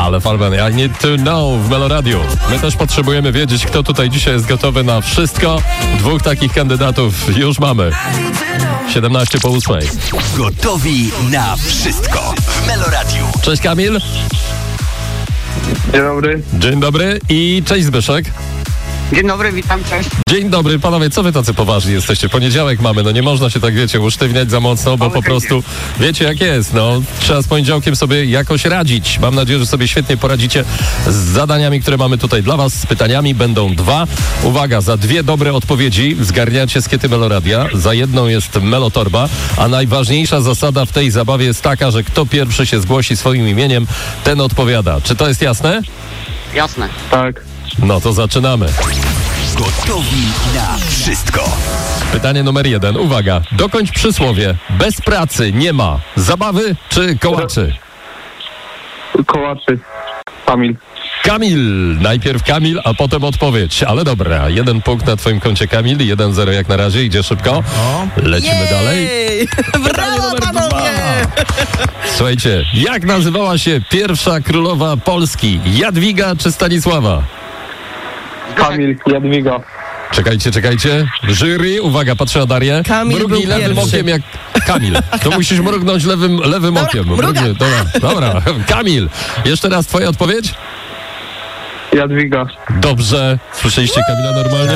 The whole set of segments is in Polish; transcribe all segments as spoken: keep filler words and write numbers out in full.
Ale Falben, I need to know w Meloradiu. My też potrzebujemy wiedzieć, kto tutaj dzisiaj jest gotowy na wszystko. Dwóch takich kandydatów już mamy. siedemnaście po ósmej. Gotowi na wszystko w Meloradiu. Cześć Kamil. Dzień dobry. Dzień dobry i cześć Zbyszek. Dzień dobry, witam, cześć. Dzień dobry, panowie, co wy tacy poważni jesteście? Poniedziałek mamy, no nie można się tak, wiecie, usztywniać za mocno, bo po prostu wiecie jak jest, no trzeba z poniedziałkiem sobie jakoś radzić. Mam nadzieję, że sobie świetnie poradzicie z zadaniami, które mamy tutaj dla was. Z pytaniami będą dwa. Uwaga, za dwie dobre odpowiedzi zgarniacie skiety Meloradia, za jedną jest Melotorba, a najważniejsza zasada w tej zabawie jest taka, że kto pierwszy się zgłosi swoim imieniem, ten odpowiada. Czy to jest jasne? Jasne. Tak. No to zaczynamy. Gotowi na wszystko. Pytanie numer jeden. Uwaga. Dokończ przysłowie. Bez pracy nie ma zabawy czy kołaczy? Kołaczy. Kamil. Kamil. Najpierw Kamil, a potem odpowiedź. Ale dobra. Jeden punkt na twoim koncie, Kamil. jeden zero jak na razie. Idzie szybko. Lecimy Jej! dalej. Brawo, numer panowie! Słuchajcie. Jak nazywała się pierwsza królowa Polski? Jadwiga czy Stanisława? Kamil. Jadwiga. Czekajcie, czekajcie. Jury, uwaga, patrzę na Darię. Kamil Mrugnij był lewym pierwszy. okiem jak... Kamil, to musisz mrugnąć lewym, lewym Dobra, okiem. mrugam. Mrugnie, dobra, dobra. Kamil, jeszcze raz twoja odpowiedź? Jadwiga. Dobrze. Słyszeliście Kamila normalnie?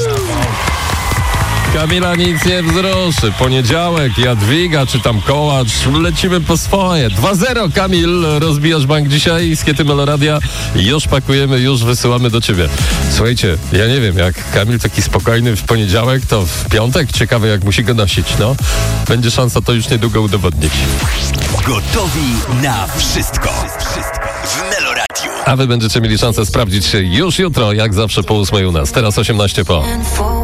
Kamila nic nie wzruszy. Poniedziałek, Jadwiga, czy tam Kołacz. Lecimy po swoje. dwa zero, Kamil. Rozbijasz bank dzisiaj. Skiety Meloradia. Już pakujemy, już wysyłamy do ciebie. Słuchajcie, ja nie wiem, jak Kamil taki spokojny w poniedziałek, to w piątek ciekawe, jak musi go nosić, no. Będzie szansa to już niedługo udowodnić. Gotowi na wszystko. Wszystko w Meloradiu. A wy będziecie mieli szansę sprawdzić się już jutro, jak zawsze po ósmej u nas. Teraz osiemnaście po.